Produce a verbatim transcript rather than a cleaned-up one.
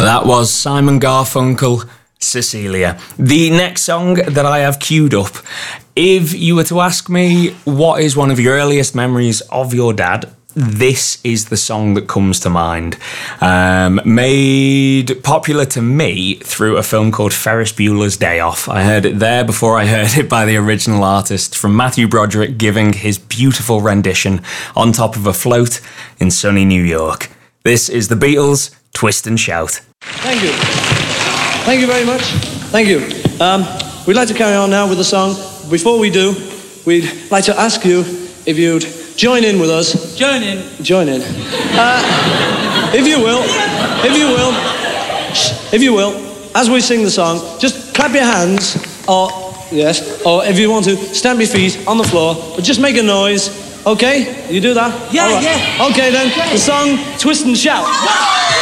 That was Simon Garfunkel, Cecilia. The next song that I have queued up, if you were to ask me what is one of your earliest memories of your dad, this is the song that comes to mind. Um, made popular to me through a film called Ferris Bueller's Day Off. I heard it there before I heard it by the original artist, from Matthew Broderick giving his beautiful rendition on top of a float in sunny New York. This is the Beatles, Twist and Shout. Thank you. Thank you very much. Thank you. Um, we'd like to carry on now with the song. Before we do, we'd like to ask you if you'd join in with us. Join in. Join in. Uh, if you will, if you will, if you will, as we sing the song, just clap your hands, or, yes, or if you want to, stamp your feet on the floor, but just make a noise, okay? You do that? Yeah, right. yeah. Okay then, the song, Twist and Shout.